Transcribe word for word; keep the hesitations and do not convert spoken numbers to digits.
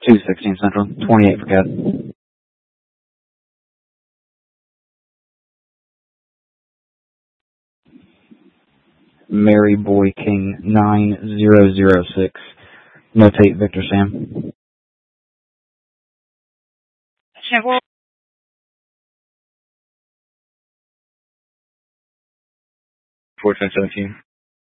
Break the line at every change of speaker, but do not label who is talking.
two sixteen Central, twenty-eight for Cat. Mary Boy King nine zero zero six. Notate Victor Sam.
Chevrolet.
four ten seventeen.